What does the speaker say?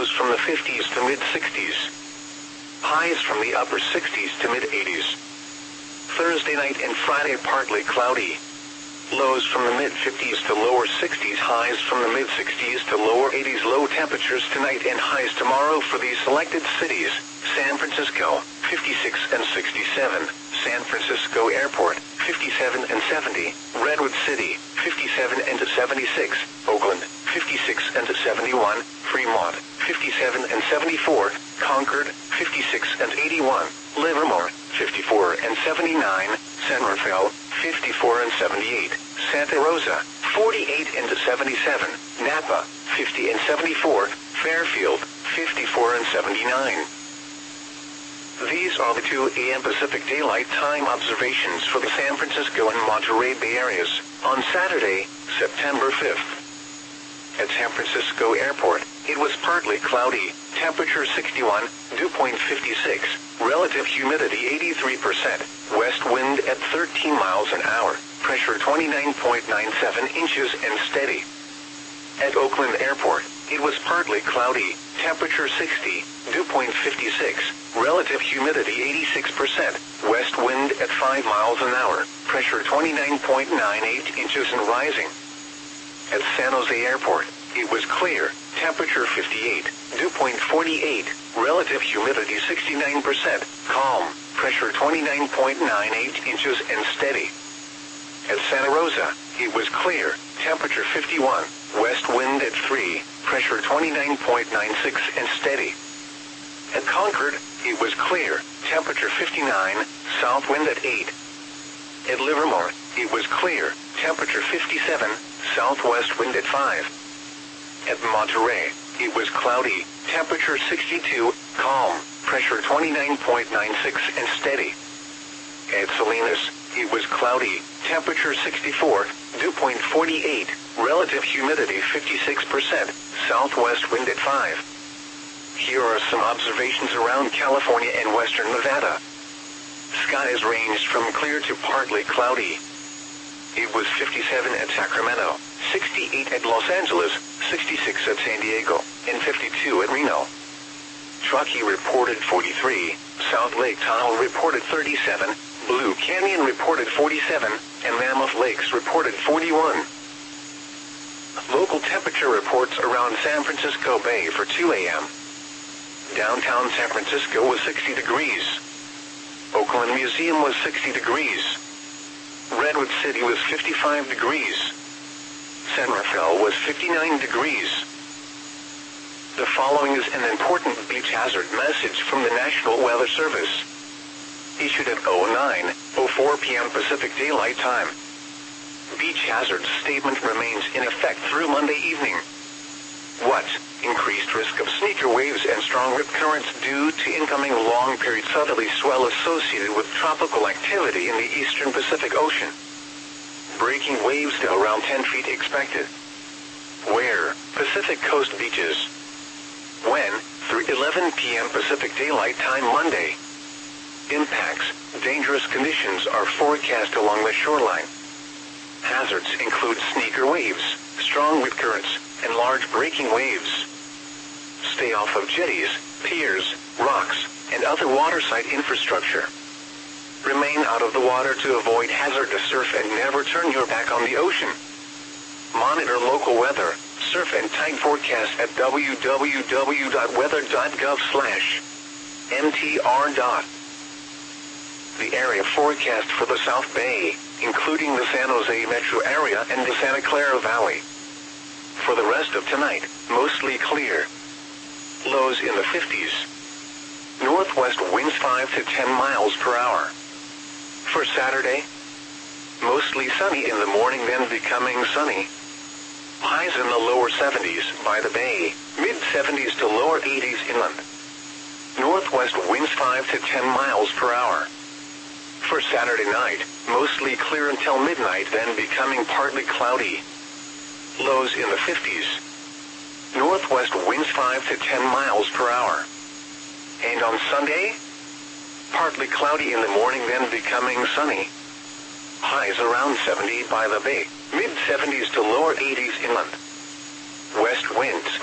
lows from the 50s to mid-60s. Highs from the upper 60s to mid-80s. Thursday night and Friday partly cloudy. Lows from the mid-50s to lower 60s, highs from the mid-60s to lower 80s. Low temperatures tonight and highs tomorrow for these selected cities: San Francisco, 56 and 67, San Francisco Airport, 57 and 70, Redwood City, 57 and 76, Oakland, 56 and 71, Fremont, 57 and 74, Concord, 56 and 81, Livermore, 54 and 79, San Rafael, 54 and 78, Santa Rosa, 48 and 77, Napa, 50 and 74, Fairfield, 54 and 79. These are the 2 a.m. Pacific Daylight Time observations for the San Francisco and Monterey Bay areas on Saturday, September 5th. At San Francisco Airport, it was partly cloudy, temperature 61, dew point 56, relative humidity 83%, west wind at 13 miles an hour, pressure 29.97 inches and steady. At Oakland Airport, it was partly cloudy, temperature 60, dew point 56, relative humidity 86%, west wind at 5 miles an hour, pressure 29.98 inches and rising. At San Jose Airport, it was clear, temperature 58, dew point 48, relative humidity 69%, calm, pressure 29.98 inches and steady. At Santa Rosa, it was clear, temperature 51, west wind at 3, pressure 29.96 and steady. At Concord, it was clear, temperature 59, south wind at 8. At Livermore, it was clear, temperature 57, southwest wind at 5. At Monterey, it was cloudy, temperature 62, calm, pressure 29.96 and steady. At Salinas, it was cloudy, temperature 64, dew point 48, relative humidity 56%, southwest wind at 5. Here are some observations around California and western Nevada. Skies ranged from clear to partly cloudy. It was 57 at Sacramento, 68 at Los Angeles, 66 at San Diego, and 52 at Reno. Truckee reported 43, South Lake Tahoe reported 37, Blue Canyon reported 47, and Mammoth Lakes reported 41. Local temperature reports around San Francisco Bay for 2 a.m. Downtown San Francisco was 60 degrees. Oakland Museum was 60 degrees. Redwood City was 55 degrees. San Rafael was 59 degrees. The following is an important beach hazard message from the National Weather Service. Issued at 09:04 p.m. Pacific Daylight Time. Beach hazard statement remains in effect through Monday evening. What? Increased risk of sneaker waves and strong rip currents due to incoming long-period southerly swell associated with tropical activity in the eastern Pacific Ocean. Breaking waves to around 10 feet expected. Where? Pacific Coast beaches. When? Through 11 p.m. Pacific Daylight Time Monday. Impacts. Dangerous conditions are forecast along the shoreline. Hazards include sneaker waves, strong rip currents, and large breaking waves. Stay off of jetties, piers, rocks, and other waterside infrastructure. Remain out of the water to avoid hazardous surf and never turn your back on the ocean. Monitor local weather, surf and tide forecast at www.weather.gov/mtr. The area forecast for the South Bay, including the San Jose metro area and the Santa Clara Valley. For the rest of tonight, mostly clear. Lows in the 50s. Northwest winds 5 to 10 miles per hour. For Saturday, mostly sunny in the morning, then becoming sunny. Highs in the lower 70s by the bay, mid-70s to lower 80s inland. Northwest winds 5 to 10 miles per hour. For Saturday night, mostly clear until midnight, then becoming partly cloudy. Lows in the 50s. Northwest winds 5 to 10 miles per hour. And on Sunday, partly cloudy in the morning, then becoming sunny. Highs around 70 by the bay, mid-70s to lower 80s inland. West winds